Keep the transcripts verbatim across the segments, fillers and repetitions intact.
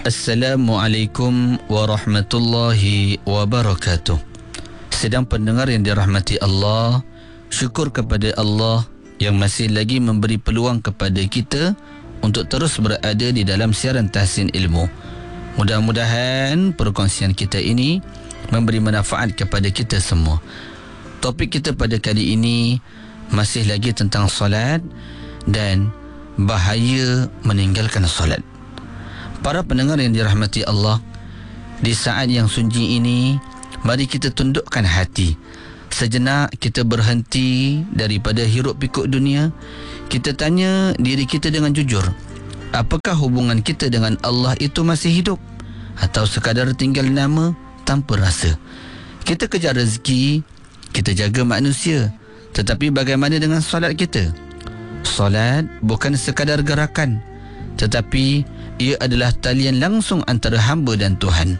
Assalamualaikum warahmatullahi wabarakatuh. Sedang pendengar yang dirahmati Allah, syukur kepada Allah yang masih lagi memberi peluang kepada kita untuk terus berada di dalam siaran Tahsin Ilmu. Mudah-mudahan perkongsian kita ini memberi manfaat kepada kita semua. Topik kita pada kali ini masih lagi tentang solat dan bahaya meninggalkan solat. Para pendengar yang dirahmati Allah, di saat yang sunyi ini, mari kita tundukkan hati. Sejenak kita berhenti daripada hiruk pikuk dunia. Kita tanya diri kita dengan jujur, apakah hubungan kita dengan Allah itu masih hidup atau sekadar tinggal nama tanpa rasa? Kita kejar rezeki, kita jaga manusia, tetapi bagaimana dengan solat kita? Solat bukan sekadar gerakan, tetapi ia adalah talian langsung antara hamba dan Tuhan.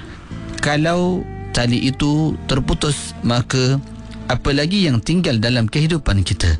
Kalau tali itu terputus, maka apa lagi yang tinggal dalam kehidupan kita?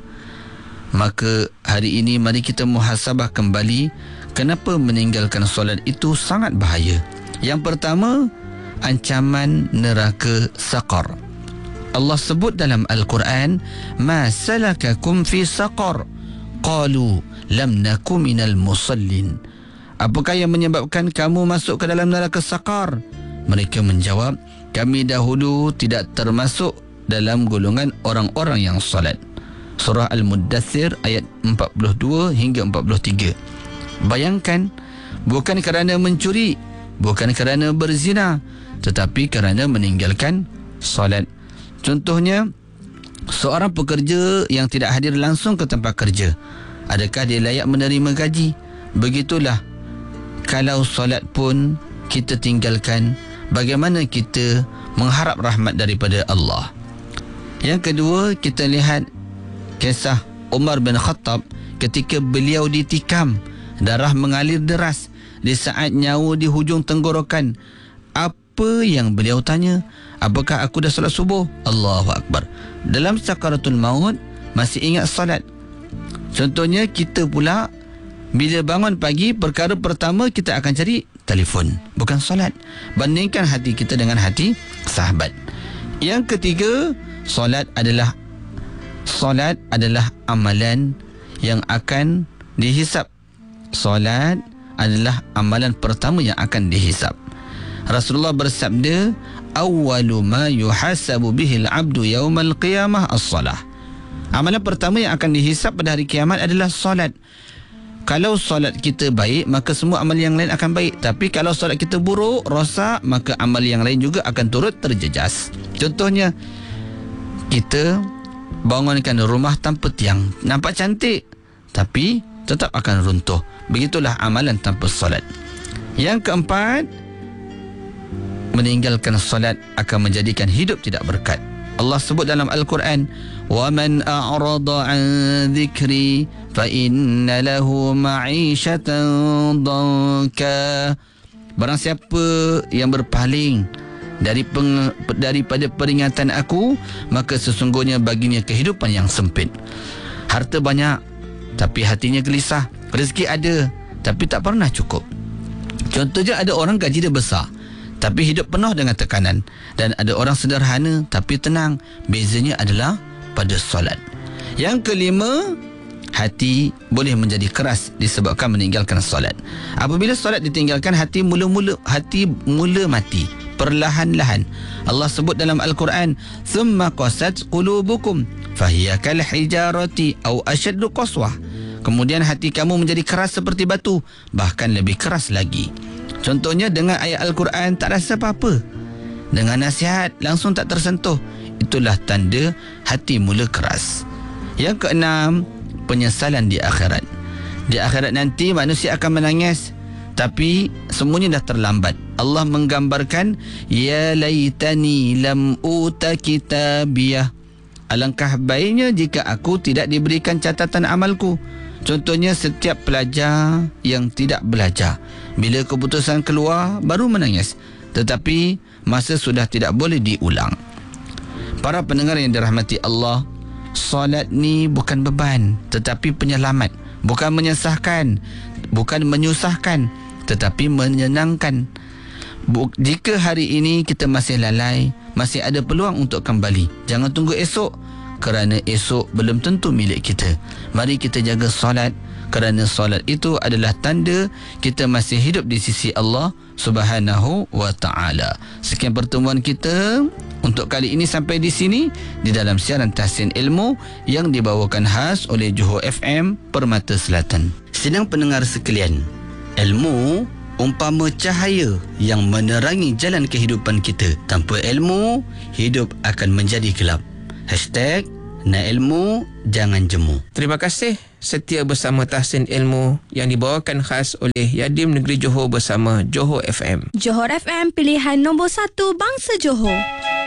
Maka hari ini mari kita muhasabah kembali kenapa meninggalkan solat itu sangat bahaya. Yang pertama, ancaman neraka saqar. Allah sebut dalam Al-Quran, ma salakakum fi saqar, qalu lam naku minal musallin. Apakah yang menyebabkan kamu masuk ke dalam neraka saqar? Mereka menjawab, kami dahulu tidak termasuk dalam golongan orang-orang yang salat. Surah Al-Muddathir ayat empat puluh dua hingga empat puluh tiga. Bayangkan, bukan kerana mencuri, bukan kerana berzina, tetapi kerana meninggalkan salat. Contohnya, seorang pekerja yang tidak hadir langsung ke tempat kerja, adakah dia layak menerima gaji? Begitulah, kalau solat pun kita tinggalkan, bagaimana kita mengharap rahmat daripada Allah? Yang kedua, kita lihat kisah Umar bin Khattab ketika beliau ditikam, darah mengalir deras di saat nyawa di hujung tenggorokan. Apa yang beliau tanya? Apakah aku dah solat subuh? Allahu Akbar. Dalam sakaratul maut masih ingat solat. Contohnya, kita pula bila bangun pagi, perkara pertama kita akan cari telefon, bukan solat. Bandingkan hati kita dengan hati sahabat. Yang ketiga, solat adalah solat adalah amalan yang akan dihisap. Solat adalah amalan pertama yang akan dihisap. Rasulullah bersabda, awwalu ma yuhasabu bihil abdu yaumal qiyamah as-salah. Amalan pertama yang akan dihisap pada hari kiamat adalah solat. Kalau solat kita baik, maka semua amal yang lain akan baik. Tapi kalau solat kita buruk, rosak, maka amal yang lain juga akan turut terjejas. Contohnya, kita bangunkan rumah tanpa tiang, nampak cantik, tapi tetap akan runtuh. Begitulah amalan tanpa solat. Yang keempat, meninggalkan solat akan menjadikan hidup tidak berkat. Allah sebut dalam Al-Quran, وَمَنْ أَعْرَضَ عَنْ ذِكْرِي فَإِنَّ لَهُ مَعِيشَةً ضَنْكًا. Barang siapa yang berpaling dari peng, daripada peringatan aku, maka sesungguhnya baginya kehidupan yang sempit. Harta banyak, tapi hatinya gelisah. Rezeki ada, tapi tak pernah cukup. Contohnya, ada orang gaji dia besar, tapi hidup penuh dengan tekanan. Dan ada orang sederhana tapi tenang. Bezanya adalah pada solat. Yang kelima, hati boleh menjadi keras disebabkan meninggalkan solat. Apabila solat ditinggalkan, hati mula-mula hati mula mati perlahan-lahan. Allah sebut dalam Al-Quran, thumma qasat qulubukum fahiya kal hijarati aw ashaddu qaswah. Kemudian hati kamu menjadi keras seperti batu, bahkan lebih keras lagi. Contohnya, dengan ayat Al-Quran tak rasa apa-apa, dengan nasihat langsung tak tersentuh. Itulah tanda hati mula keras. Yang keenam, penyesalan di akhirat. Di akhirat nanti manusia akan menangis, tapi semuanya dah terlambat. Allah menggambarkan, ya laitani lam uta kitabiyah. Alangkah baiknya jika aku tidak diberikan catatan amalku. Contohnya, setiap pelajar yang tidak belajar, bila keputusan keluar baru menangis, tetapi masa sudah tidak boleh diulang. Para pendengar yang dirahmati Allah, solat ni bukan beban, tetapi penyelamat. Bukan menyesahkan, bukan menyusahkan, tetapi menyenangkan. Jika hari ini kita masih lalai, masih ada peluang untuk kembali. Jangan tunggu esok, kerana esok belum tentu milik kita. Mari kita jaga solat, kerana solat itu adalah tanda kita masih hidup di sisi Allah Subhanahu wa ta'ala. Sekian pertemuan kita untuk kali ini sampai di sini di dalam siaran Tahsin Ilmu yang dibawakan khas oleh Johor F M Permata Selatan. Sidang pendengar sekalian, ilmu umpama cahaya yang menerangi jalan kehidupan kita. Tanpa ilmu, hidup akan menjadi gelap. Hashtag nak ilmu, jangan jemu. Terima kasih setia bersama Tahsin Ilmu yang dibawakan khas oleh Yadim Negeri Johor bersama Johor F M. Johor F M, pilihan nombor satu bangsa Johor.